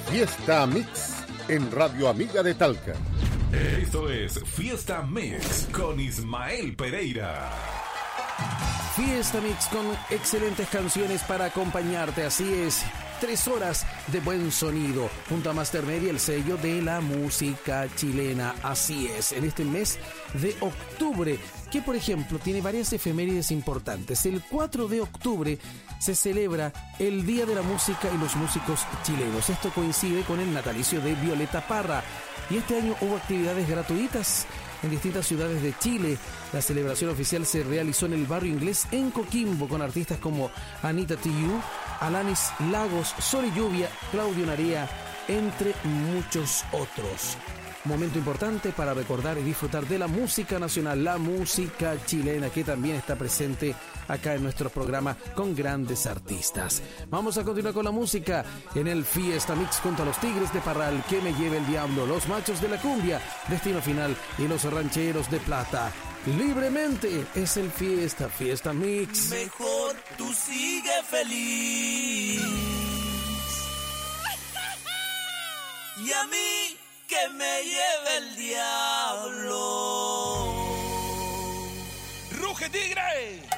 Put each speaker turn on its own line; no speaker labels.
Fiesta Mix en Radio Amiga de Talca.
Esto es Fiesta Mix con Ismael Pereira.
Fiesta Mix con excelentes canciones para acompañarte, así es. 3 horas de buen sonido, junto a Master Media, el sello de la música chilena. Así es, en este mes de octubre, que por ejemplo tiene varias efemérides importantes. El 4 de octubre se celebra el Día de la Música y los Músicos Chilenos. Esto coincide con el natalicio de Violeta Parra. Y este año hubo actividades gratuitas en distintas ciudades de Chile. La celebración oficial se realizó en el barrio inglés en Coquimbo, con artistas como Anita Tijoux, Alanis Lagos, Sol y Lluvia, Claudio Narea, entre muchos otros. Momento importante para recordar y disfrutar de la música nacional, la música chilena, que también está presente acá en nuestro programa con grandes artistas. Vamos a continuar con la música en el Fiesta Mix junto a los Tigres de Parral, Que Me Lleve el Diablo, los Machos de la Cumbia, Destino Final y los Rancheros de Plata. Libremente es el Fiesta Mix.
Mejor tú sigue feliz. Y a mí que me lleve el diablo.
¡Ruge, tigre!